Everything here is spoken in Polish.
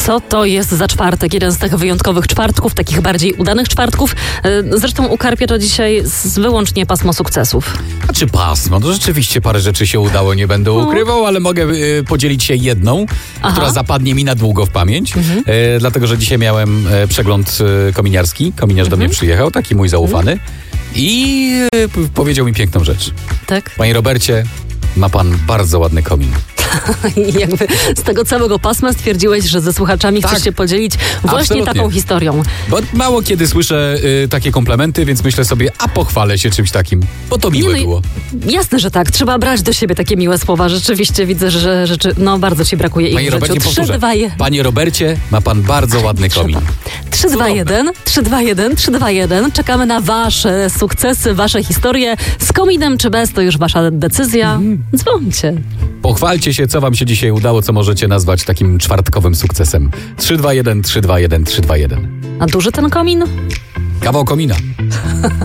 Co to jest za czwartek? Jeden z tych wyjątkowych czwartków, takich bardziej udanych czwartków. Zresztą u Karpia to dzisiaj wyłącznie pasmo sukcesów. A czy pasmo? No rzeczywiście parę rzeczy się udało, nie będę ukrywał, ale mogę podzielić się jedną, która zapadnie mi na długo w pamięć. Dlatego, że dzisiaj miałem przegląd kominiarski. Kominiarz do mnie przyjechał, taki mój zaufany. I powiedział mi piękną rzecz. Tak? Panie Robercie, ma pan bardzo ładny komin. I jakby z tego całego pasma stwierdziłeś, że ze słuchaczami chcesz się podzielić właśnie Absolutnie. taką historią. Bo mało kiedy słyszę takie komplementy, więc myślę sobie, a pochwalę się czymś takim, bo to miłe było. Jasne, że tak. Trzeba brać do siebie takie miłe słowa. Rzeczywiście widzę, że rzeczy, bardzo ci brakuje ich w życiu. 3, 2, 1. Panie Robercie, ma pan bardzo ładny komin. 3, 2, 1, 3, 2, 1, 3, 2, 1. Czekamy na wasze sukcesy, wasze historie. Z kominem czy bez, to już wasza decyzja. Dzwońcie. Pochwalcie się, co wam się dzisiaj udało, co możecie nazwać takim czwartkowym sukcesem. 3, 2, 1, 3, 2, 1, 3, 2, 1. A duży ten komin? Kawał komina.